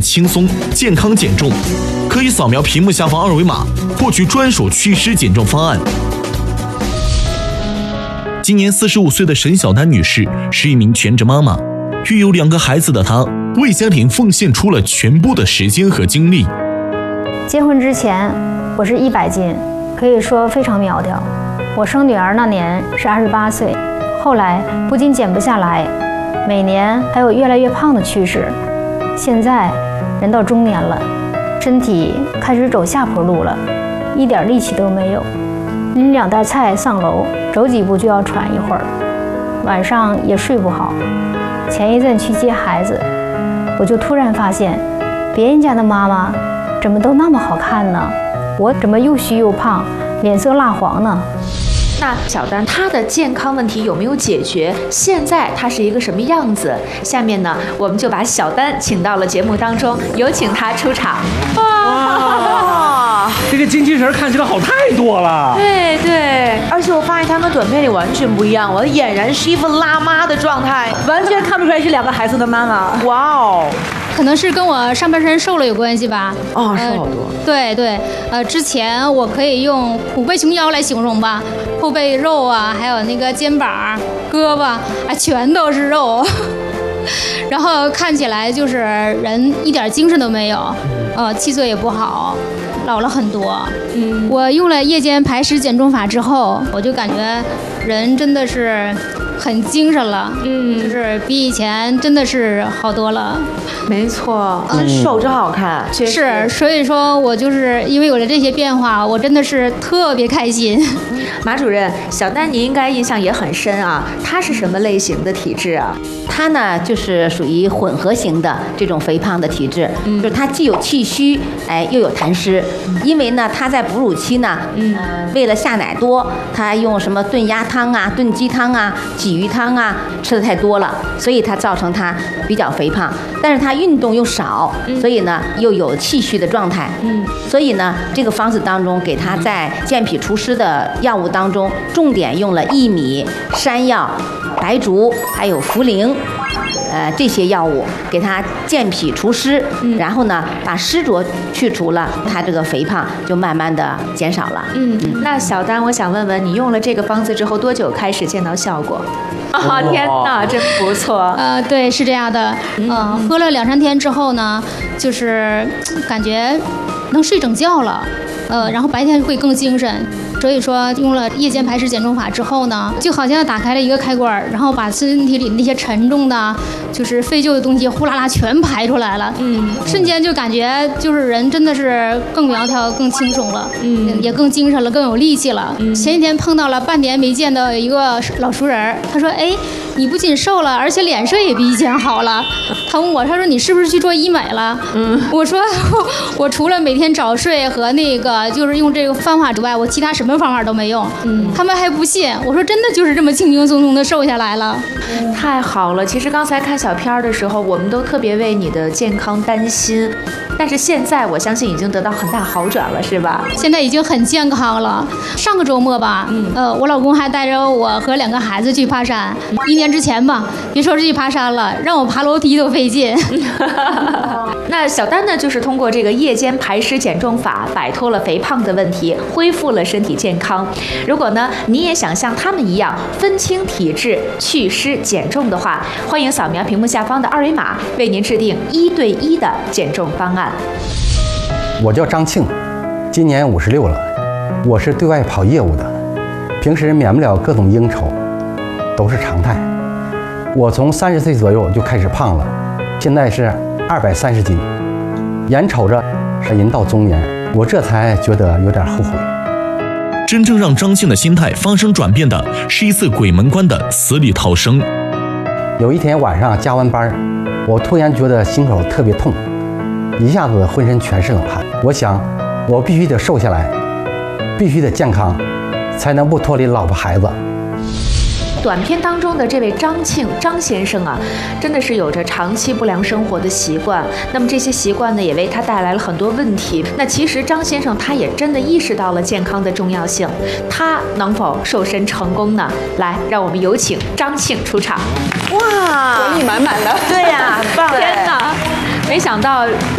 轻松，健康减重，可以扫描屏幕下方二维码获取专属祛湿减重方案。今年45岁的沈小丹女士是一名全职妈妈，育有2个孩子的她为家庭奉献出了全部的时间和精力。 结婚之前我是100斤，可以说非常苗条。我生女儿那年是28岁，后来不仅减不下来，每年还有越来越胖的趋势。现在人到中年了，身体开始走下坡路了，一点力气都没有。拎2袋菜上楼，走几步就要喘一会儿，晚上也睡不好。前一阵去接孩子，我就突然发现，别人家的妈妈怎么都那么好看呢？我怎么又虚又胖，脸色蜡黄呢？ 那小丹她的健康问题有没有解决？现在她是一个什么样子？下面呢，我们就把小丹请到了节目当中，有请她出场。 哇，这个精气神看起来好太多了。 对对，而且我发现她跟短片里完全不一样，我俨然是一副辣妈的状态， 完全看不出来是2个孩子的妈妈。 哇哦！ 可能是跟我上半身瘦了有关系吧。 哦，瘦好多。 对对，之前我可以用虎背熊腰来形容吧，后背肉啊，还有那个肩膀、胳膊啊，全都是肉，然后看起来就是人一点精神都没有，气色也不好，老了很多。我用了夜间排湿减重法之后，我就感觉人真的是很精神了，就是比以前真的是好多了。 没错，真瘦真好看， 是，所以说我就是因为有了这些变化，我真的是特别开心。 马主任，小丹您应该印象也很深啊，她是什么类型的体质啊？ 她呢就是属于混合型的这种肥胖的体质，就是她既有气虚，又有痰湿。因为呢她在哺乳期呢，为了下奶多，她用什么炖鸭汤啊、炖鸡汤啊、鲫鱼汤啊吃的太多了，所以她造成她比较肥胖。但是她运动又少，所以呢又有气虚的状态。所以呢这个方子当中给她在健脾除湿的药物当中，重点用了薏米、山药、白术还有茯苓。这些药物给它健脾除湿，然后呢把湿浊去除了，它这个肥胖就慢慢的减少了。 那小丹，我想问问你用了这个方子之后多久开始见到效果？天哪，真不错。 对，是这样的。喝了2-3天之后呢，就是感觉能睡整觉了。然后白天会更精神。所以说用了夜间排湿减重法之后呢，就好像打开了一个开关，然后把身体里那些沉重的就是废旧的东西呼啦啦全排出来了。瞬间就感觉就是人真的是更苗条更轻松了，也更精神了，更有力气了。前几天碰到了半年没见的一个老熟人，他说你不仅瘦了，而且脸色也比以前好了。他问我，他说你是不是去做医美了？我说我除了每天早睡和那个就是用这个方法之外，我其他什么方法都没用。他们还不信，我说真的就是这么轻轻松松的瘦下来了。 太好了，其实刚才看小片的时候，我们都特别为你的健康担心，但是现在我相信已经得到很大好转了，是吧？ 现在已经很健康了。上个周末吧，我老公还带着我和2个孩子去爬山。1年之前吧，别说是去爬山了，让我爬楼梯都费劲。 那小丹呢，就是通过这个夜间排湿减重法，摆脱了肥胖的问题，恢复了身体健康。如果呢，你也想像他们一样分清体质、祛湿减重的话，欢迎扫描屏幕下方的二维码，为您制定1对1的减重方案。 我叫张庆，今年56了，我是对外跑业务的，平时免不了各种应酬，都是常态。我从30岁左右就开始胖了，现在是230斤，眼瞅着是人到中年，我这才觉得有点后悔。 真正让张庆的心态发生转变的是一次鬼门关的死里逃生。 有一天晚上加完班，我突然觉得心口特别痛，一下子浑身全是冷汗。我想我必须得瘦下来，必须得健康，才能不脱离老婆孩子。 短片当中的这位张庆张先生啊，真的是有着长期不良生活的习惯，那么这些习惯呢，也为他带来了很多问题。那其实张先生他也真的意识到了健康的重要性，他能否瘦身成功呢？来，让我们有请张庆出场。 哇，活力满满的。 对呀，很棒！天哪，没想到